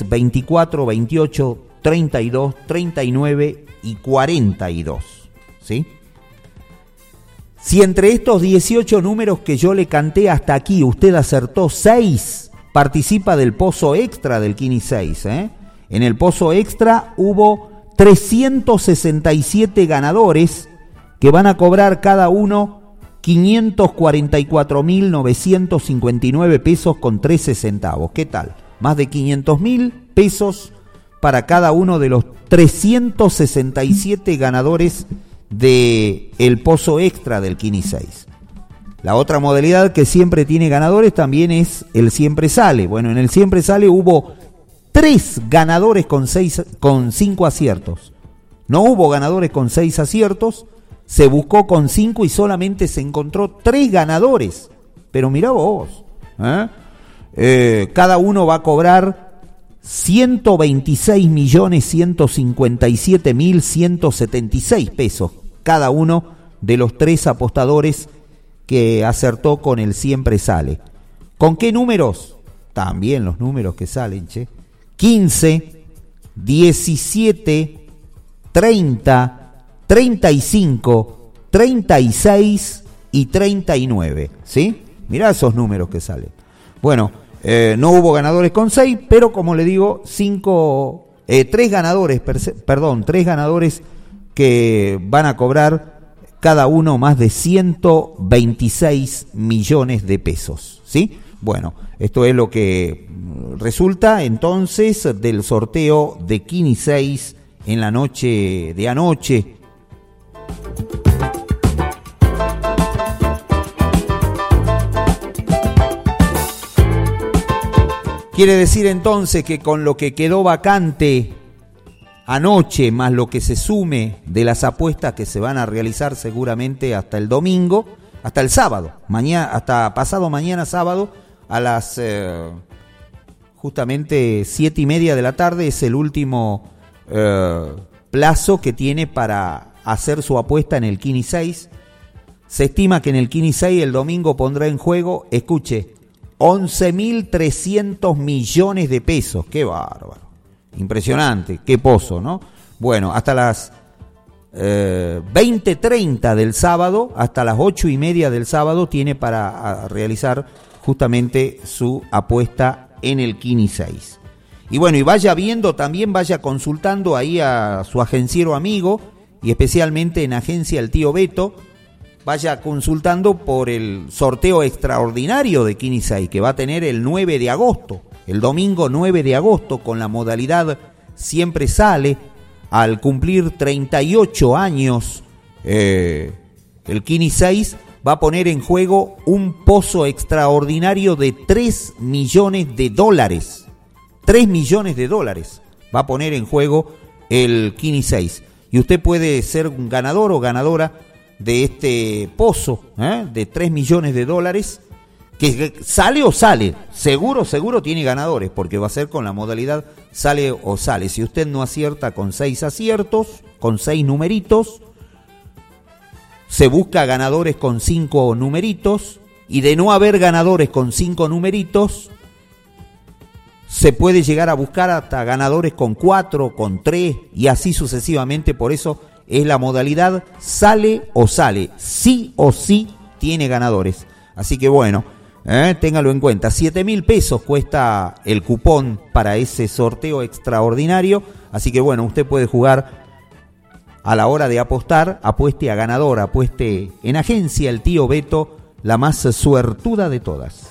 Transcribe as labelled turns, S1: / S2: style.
S1: 16, 24, 28, 32, 39 y 42. ¿Sí? Si entre estos 18 números que yo le canté hasta aquí usted acertó 6, participa del pozo extra del Kini 6. En el pozo extra hubo 367 ganadores que van a cobrar cada uno 544.959 pesos con 13 centavos. ¿Qué tal? Más de 500.000 pesos para cada uno de los 367 ganadores del pozo extra del Kini 6. La otra modalidad que siempre tiene ganadores también es el Siempre Sale. Bueno, en el Siempre Sale hubo 3 ganadores con 5 aciertos. No hubo ganadores con 6 aciertos, se buscó con 5 y solamente se encontró 3 ganadores. Pero mirá vos, cada uno va a cobrar 126.157.176 pesos, cada uno de los 3 apostadores que acertó con el Siempre Sale. ¿Con qué números? También los números que salen, 15, 17, 30, 35, 36 y 39, ¿sí? Mirá esos números que salen. Bueno, no hubo ganadores con 6, pero como le digo, 3 ganadores que van a cobrar cada uno más de 126 millones de pesos, ¿sí? Bueno, esto es lo que resulta entonces del sorteo de Kini 6 en la noche de anoche. Quiere decir entonces que con lo que quedó vacante anoche, más lo que se sume de las apuestas que se van a realizar seguramente hasta el domingo, hasta el sábado, hasta pasado mañana sábado, a las justamente 7:30 de la tarde, es el último plazo que tiene para hacer su apuesta en el Kini 6. Se estima que en el Kini 6 el domingo pondrá en juego, escuche, 11.300 millones de pesos. ¡Qué bárbaro! Impresionante, qué pozo, ¿no? Bueno, hasta las 20:30 del sábado, hasta las 8:30 del sábado, tiene para realizar justamente su apuesta en el Kini 6. Y bueno, y vaya viendo, también vaya consultando ahí a su agenciero amigo, y especialmente en Agencia El Tío Beto, vaya consultando por el sorteo extraordinario de Kini 6, que va a tener el 9 de agosto, el domingo 9 de agosto, con la modalidad Siempre Sale, al cumplir 38 años, el Kini 6 va a poner en juego un pozo extraordinario de $3 millones. $3 millones va a poner en juego el Kini 6. Y usted puede ser un ganador o ganadora de este pozo de $3 millones, que sale o sale. Seguro tiene ganadores, porque va a ser con la modalidad sale o sale. Si usted no acierta con 6 aciertos, con 6 numeritos, se busca ganadores con 5 numeritos, y de no haber ganadores con 5 numeritos, se puede llegar a buscar hasta ganadores con 4, con 3, y así sucesivamente. Por eso es la modalidad sale o sale. Sí o sí tiene ganadores. Así que bueno, téngalo en cuenta. 7.000 pesos cuesta el cupón para ese sorteo extraordinario. Así que bueno, usted puede jugar. A la hora de apostar, apueste a ganador, apueste en Agencia El Tío Beto, la más suertuda de todas.